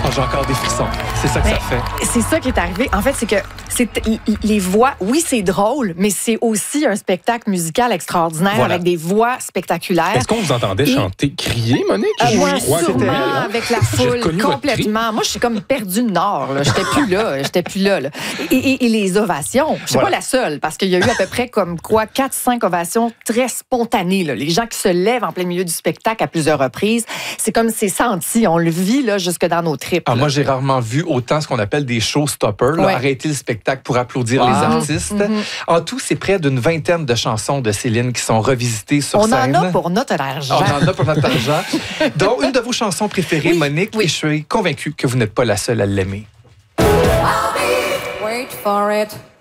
Oh, j'ai encore des frissons. C'est ça que ça fait. C'est ça qui est arrivé. En fait, c'est que les voix, oui, c'est drôle, mais c'est aussi un spectacle musical extraordinaire avec des voix spectaculaires. Est-ce qu'on vous entendait chanter, crier, Monique? Oui, crois que sûrement, c'était elle, hein? avec la foule, complètement. Moi, je suis comme perdue de nord. J'étais plus là. Et les ovations, je suis pas la seule, parce qu'il y a eu à peu près comme 4-5 ovations très spontanées. Là. Les gens qui se lèvent en plein milieu du spectacle à plusieurs reprises. C'est comme c'est senti. On le vit là, jusque dans nos tripes. Moi, j'ai rarement vu autant ce qu'on appelle des showstoppers, arrêter le spectacle pour applaudir les artistes. En tout, c'est près d'une 20aine de chansons de Céline qui sont revisitées sur scène. On en a pour notre argent. On en a pour notre argent. Donc, une de vos chansons préférées, Monique, et je suis convaincue que vous n'êtes pas la seule à l'aimer. Wait for it.